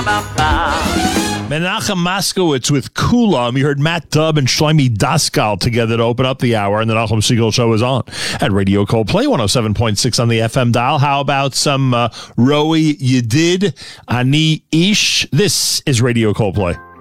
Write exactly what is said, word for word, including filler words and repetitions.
Menachem Moskowitz with Kulam. You heard Matt Dubb and Shlomi Daskal together to open up the hour, and the Nachum Segal Show is on at Radio Coldplay one oh seven point six on the F M dial. How about some uh, Roey Yedid, Ani Ish? This is Radio Coldplay.